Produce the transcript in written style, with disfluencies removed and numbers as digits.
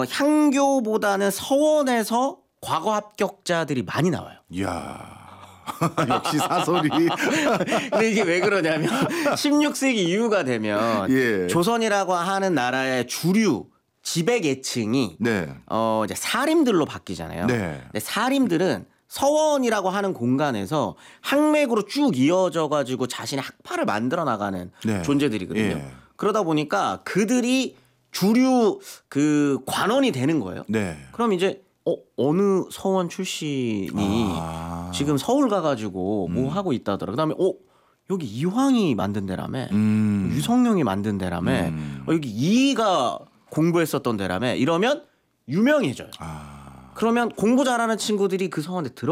향교보다는 서원에서 과거 합격자들이 많이 나와요. 이야. 역시 사설이. 근데 이게 왜 그러냐면 16세기 이후가 되면 예. 조선이라고 하는 나라의 주류 지배 계층이 네. 이제 사림들로 바뀌잖아요. 네. 근데 사림들은 서원이라고 하는 공간에서 항맥으로 쭉 이어져 가지고 자신의 학파를 만들어 나가는 네. 존재들이거든요. 예. 그러다 보니까 그들이 주류 그 관원이 되는 거예요. 네. 그럼 이제 어느 서원 출신이 지금 서울 가가지고 뭐 하고 있다더라. 그다음에 여기 이황이 만든 데라며, 유성룡이 만든 데라며, 여기 이이가 공부했었던 데라며 이러면 유명해져요. 그러면 공부 잘하는 친구들이 그 서원에 들어.